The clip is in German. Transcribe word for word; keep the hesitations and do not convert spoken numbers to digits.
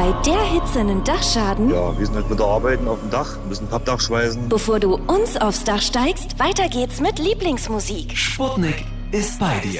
Bei der Hitze einen Dachschaden? Ja, wir sind halt mit der Arbeiten auf dem Dach, müssen Pappdach schweißen. Bevor du uns aufs Dach steigst, weiter geht's mit Lieblingsmusik. Sputnik ist bei dir.